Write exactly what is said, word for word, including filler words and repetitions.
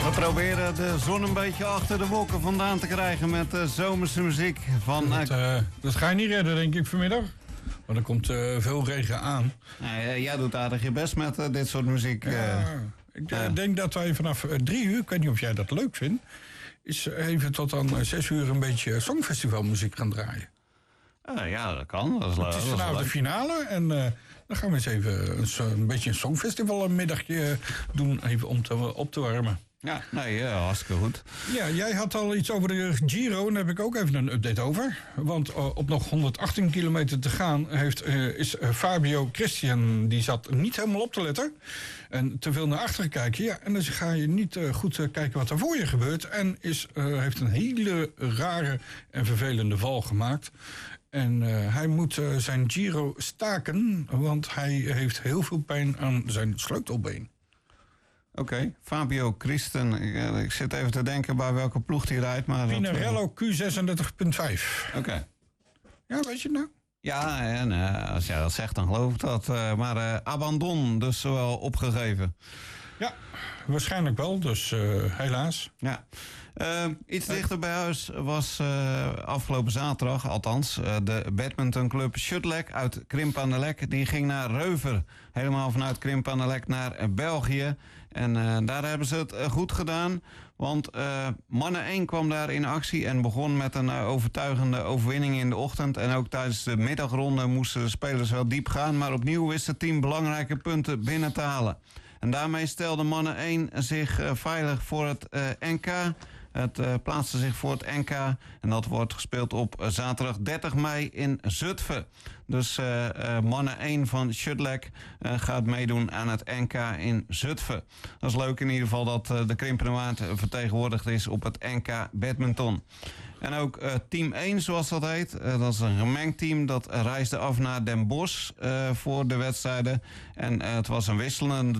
We proberen de zon een beetje achter de wolken vandaan te krijgen met de zomerse muziek van... Dat, uh, dat ga je niet redden, denk ik, vanmiddag. Want er komt uh, veel regen aan. Nee, jij doet aardig je best met uh, dit soort muziek. Uh, ja, ik uh, denk dat wij vanaf uh, drie uur, ik weet niet of jij dat leuk vindt... is even tot aan uh, zes uur een beetje songfestivalmuziek gaan draaien. Uh, ja, dat kan. Dat is leuk. Het is vanavond de finale en uh, dan gaan we eens even een, een beetje een songfestival een middagje doen... even om te, op te warmen. Ja, nee, ja, hartstikke goed. Ja, jij had al iets over de Giro en daar heb ik ook even een update over. Want uh, op nog honderdachttien kilometer te gaan heeft, uh, is uh, Fabio Christian, die zat niet helemaal op te letten. En te veel naar achteren kijken. Ja, en dan ga je niet uh, goed uh, kijken wat er voor je gebeurt. En is, uh, heeft een hele rare en vervelende val gemaakt. En uh, hij moet uh, zijn Giro staken, want hij heeft heel veel pijn aan zijn sleutelbeen. Oké, okay. Fabio Christen. Ik, ik zit even te denken bij welke ploeg hij rijdt. Maar Pinarello Q zesendertig punt vijf. Oké. Okay. Ja, weet je het nou? Ja, en uh, als jij dat zegt, dan geloof ik dat. Uh, maar uh, Abandon dus wel opgegeven. Ja, waarschijnlijk wel, dus uh, helaas. Ja. Uh, iets dichter bij huis was uh, afgelopen zaterdag, althans, uh, de badmintonclub Shutlek uit Krimp aan de Lek. Die ging naar Reuver, helemaal vanuit Krimp aan de Lek naar uh, België. En uh, daar hebben ze het uh, goed gedaan, want uh, mannen één kwam daar in actie en begon met een uh, overtuigende overwinning in de ochtend. En ook tijdens de middagronde moesten de spelers wel diep gaan, maar opnieuw wist het team belangrijke punten binnen te halen. En daarmee stelde mannen één zich uh, veilig voor het uh, N K. Het uh, plaatste zich voor het N K en dat wordt gespeeld op uh, zaterdag dertig mei in Zutphen. Dus uh, uh, mannen één van Shutlek uh, gaat meedoen aan het N K in Zutphen. Dat is leuk in ieder geval dat uh, de Krimpenerwaard vertegenwoordigd is op het N K badminton. En ook uh, team één, zoals dat heet. Uh, dat is een gemengd team. Dat reisde af naar Den Bosch uh, voor de wedstrijden. En uh, het was een wisselende